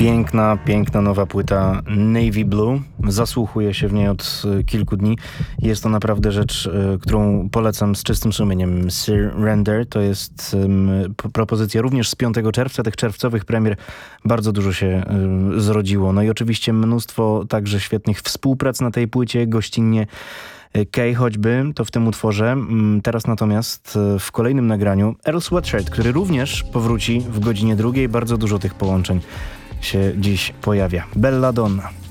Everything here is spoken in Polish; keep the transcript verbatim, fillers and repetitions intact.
Piękna, piękna nowa płyta Navy Blue. Zasłuchuję się w niej od kilku dni. Jest to naprawdę rzecz, którą polecam z czystym sumieniem. Surrender to jest um, propozycja również z piątego czerwca. Tych czerwcowych premier bardzo dużo się um, zrodziło. No i oczywiście mnóstwo także świetnych współprac na tej płycie. Gościnnie Kay choćby, to w tym utworze. Teraz natomiast w kolejnym nagraniu Earl Sweatshirt, który również powróci w godzinie drugiej. Bardzo dużo tych połączeń się dziś pojawia. Belladonna.